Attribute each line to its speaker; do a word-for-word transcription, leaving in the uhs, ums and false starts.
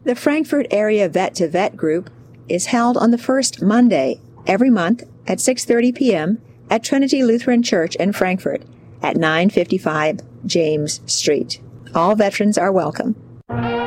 Speaker 1: The Frankfort Area Vet to Vet group is held on the first Monday every month at six thirty p.m. at Trinity Lutheran Church in Frankfort at nine fifty-five James Street. All veterans are welcome.